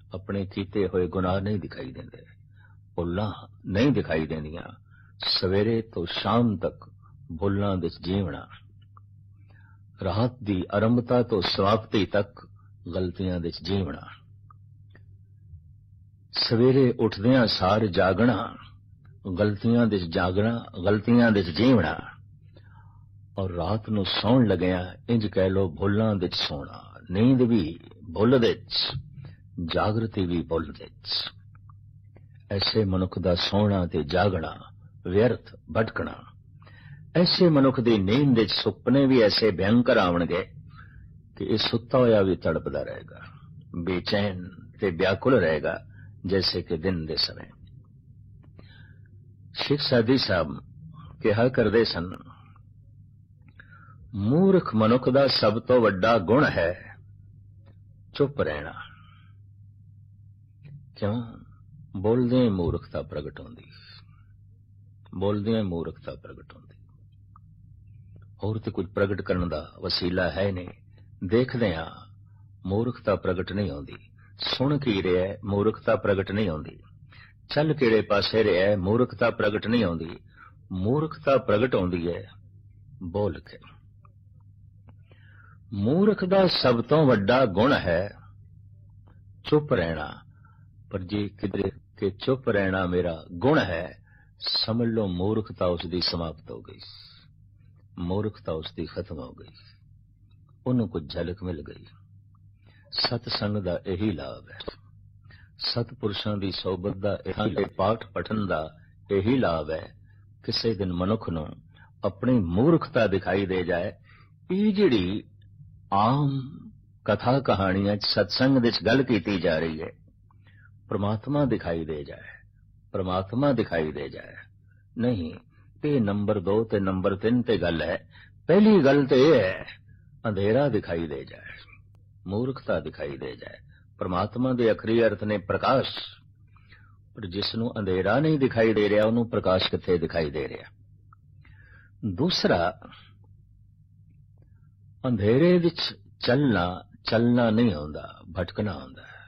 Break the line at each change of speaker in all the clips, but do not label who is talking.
अपने कीते हुए गुनाह नहीं दिखाई देंदे, भुल्लां नहीं दिखाई देंदियां। सवेरे तो शाम तक भुल्लां विच जीवना, रात दी आरंभता तो समाप्ति तक गलतियां विच जीवना, सवेरे उठदियां सार जागना, गलतियां विच जागना, गलतियां विच जीवना, और रात नूं सौण लगिया इंज कह लो भुल्लां विच सोना। नींद भी भुल विच, जागृति भी भुल विच। ऐसे मनुख दा सोना ते जागना व्यर्थ भटकना। ऐसे मनुख दी नींद विच सुपने भी ऐसे भयंकर आवणगे कि इह सुत्ता होया भी तड़पदा रहेगा, बेचैन ते व्याकुल रहेगा जैसे कि दिन दे समय। शेख सादी साहब कहा करदे सन, मूर्ख मनुख दा सब तो वड्डा गुण है चुप रहना। क्यों? बोलदे मूर्खता प्रगट होंदी, बोलदे मूर्खता प्रगट होंदी। होर ते कुछ प्रगट करने दा वसीला है नहीं। देखदे आ मूर्खता प्रगट नहीं होंदी, सुन की रहा मूर्खता प्रगट नहीं होंदी, चल किहड़े पासे रहा मूर्खता प्रगट नहीं होंदी। मूर्खता प्रगट होंदी है बोल के। मूर्ख दा सब तो वड्डा गुण है चुप रहना। पर जे किधरे के चुप रहना मेरा गुण है, समझ लो मूर्खता उसकी समाप्त हो गई, मूर्खता उसकी खत्म हो गई, उन्होंने कुछ झलक मिल गई। सतसंग दा यही लाभ है, सतपुरुषां दी सोबत दा यही पाठ पठन दा यही लाभ है। किसी दिन मनुख नूं अपनी मूर्खता दिखाई दे जाए। ये जिहड़ी आम कथा कहानियां सत्संग विच गल कीती जा रही है, परमात्मा दिखाई दे जाए, परमात्मा दिखाई दे जाए। नहीं, ये नंबर 2 ते नंबर 3 ते गल है। पहली गल तो यह है अंधेरा दिखाई दे जाए, मूर्खता दिखाई दे जाए। परमात्मा दे आखरी अर्थ ने प्रकाश, पर जिसनों अंधेरा नहीं दिखाई दे रहा उन्होंने प्रकाश किथे दिखाई दे रहा। दूसरा, अंधेरे विच चलना चलना नहीं होंदा, भटकना होंदा है।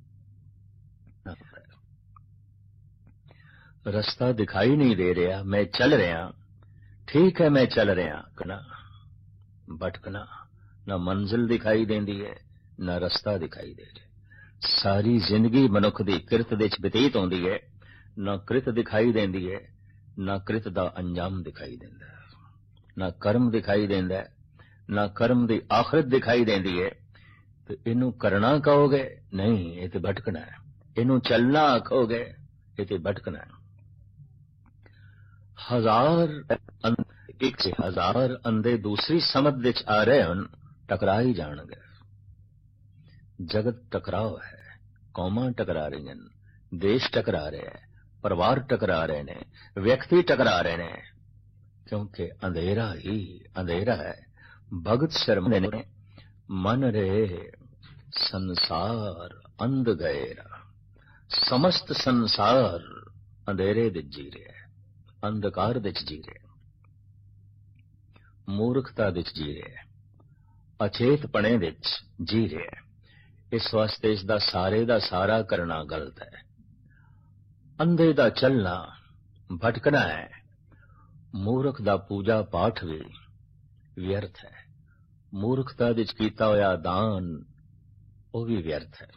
रास्ता दिखाई नहीं दे रहा, मैं चल रहा, ठीक है मैं चल रहा, कना भटकना। ना मंजिल दिखाई देंदी है, ना रास्ता दिखाई दे रहा। सारी जिंदगी मनुख दी किरत विच बतीत होंदी है, ना कृत दिखाई देंदी है, ना कृत दा अंजाम दिखाई देंदा है, ना कर्म दिखाई देंदा है, ना कर्म दी आखिरत दिखाई देंदी है। तो इनू करना कहोगे नहीं, ये तो भटकना है। इनू चलना आखोगे ये तो भटकना है। एक से हजार अंधे दूसरी समझ विच आ रहे हैं, टकरा ही जाणगे। जगत टकराव है, कौमां टकरा रही हैं, देश टकरा रहे हैं, परिवार टकरा रहे ने, व्यक्ति टकरा रहे ने, क्योंकि अंधेरा ही अंधेरा है। भगत शर्मा ने मन रे संसार अंध गएरा, समस्त संसार अंधेरे विच जी रहा है, अंधकार विच जी रहा है, मूर्खता विच जी रहा है, अचेतपणे विच जी रहा है। इस वास्ते इसदा सारे दा सारा करना गलत है। अंधे दा चलना भटकना है। मूर्ख दा पूजा पाठ भी व्यर्थ है। मूर्खता विच कीता होया दान वो भी व्यर्थ है।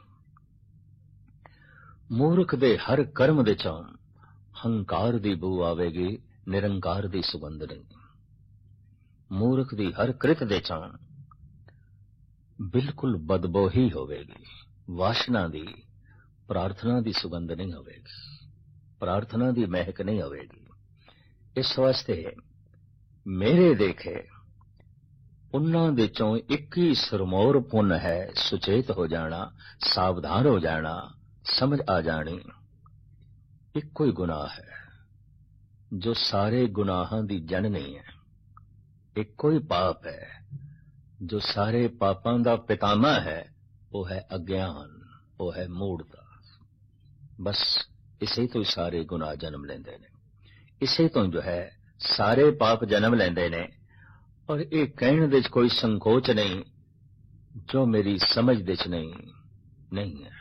मूर्ख दे हर कर्म विचों हंकार दी बू आवेगी, निरंकार दी सुगंध नहीं। मूर्ख दी हर कृत विचों बिल्कुल बदबो ही होवेगी, वासना दी, प्रार्थना दी सुगंध नहीं होवेगी, प्रार्थना दी महक नहीं होवेगी। इस वास्ते मेरे देखे उन्हां विचों एक ही सरमौर पुन है, सुचेत हो जाना, सावधान हो जाना, समझ आ जानी। एक कोई गुनाह है जो सारे गुनाहां दी जननी है। एक कोई पाप है जो सारे पापां दा पितामा है, वो है अज्ञान, वो है मूढ़ता। बस इसे तो सारे गुनाह जन्म लेंदे ने, इसे तो जो है सारे पाप जन्म लेंदे ने। और ये कहने दे कोई संकोच नहीं जो मेरी समझ दे नहीं है।